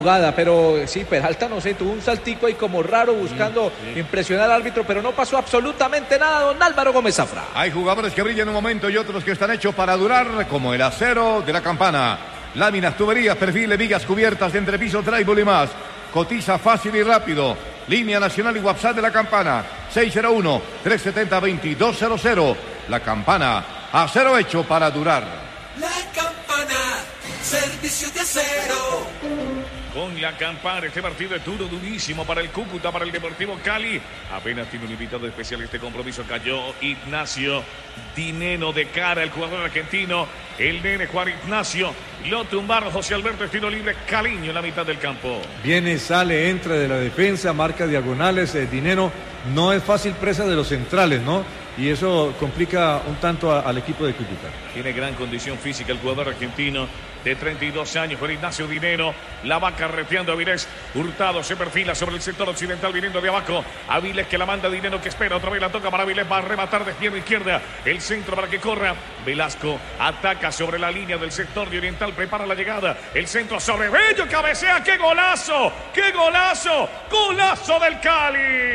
Jugada, pero sí, Peralta no sé, tuvo un saltico ahí como raro buscando impresionar al árbitro, pero no pasó absolutamente nada, don Álvaro Gómez Zafra. Hay jugadores que brillan en un momento y otros que están hechos para durar, como el acero de la Campana. Láminas, tuberías, perfiles, vigas cubiertas de entrepiso, drywall y más. Cotiza fácil y rápido. Línea nacional y WhatsApp de la Campana. 601-370-2200. La Campana, acero hecho para durar. La Campana, servicio de acero. Con la Campana, este partido es duro, durísimo para el Cúcuta, para el Deportivo Cali. Apenas tiene un invitado especial este compromiso. Cayó Ignacio Dineno de cara, el jugador argentino. El nene Juan Ignacio. Lo tumbaron José Alberto, estilo libre. Caliño en la mitad del campo. Viene, sale, entra de la defensa, marca diagonales. Dineno no es fácil presa de los centrales, ¿no? Y eso complica un tanto al equipo de Cúcuta. Tiene gran condición física el jugador argentino de 32 años, Juan Ignacio Dineno. La va carreteando a Avilés. Hurtado se perfila sobre el sector occidental viniendo de abajo. Avilés que la manda Dineno, que espera. Otra vez la toca para Avilés. Va a rematar de izquierda a izquierda. El centro para que corra. Velasco ataca sobre la línea del sector de oriental. Prepara la llegada. El centro sobre Bello. Cabecea. ¡Qué golazo! ¡Qué golazo! ¡Golazo del Cali!